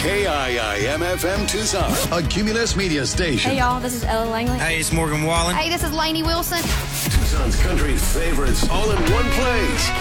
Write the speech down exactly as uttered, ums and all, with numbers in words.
K I I M F M Tucson, a Cumulus media station. Hey, y'all, this is Ella Langley. Hey, it's Morgan Wallen. Hey, this is Lainey Wilson. Tucson's country favorites, all in one place.